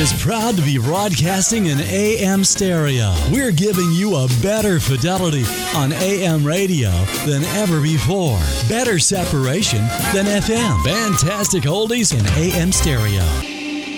is proud to be broadcasting in AM stereo. We're giving you a better fidelity on AM radio than ever before. Better separation than FM. Fantastic oldies in AM stereo.